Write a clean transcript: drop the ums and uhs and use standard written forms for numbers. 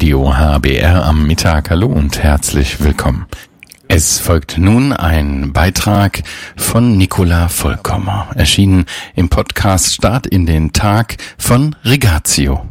Radio HBR am Mittag. Hallo und herzlich willkommen. Es folgt nun ein Beitrag von Nicola Vollkommer, erschienen im Podcast Start in den Tag von Rigatio.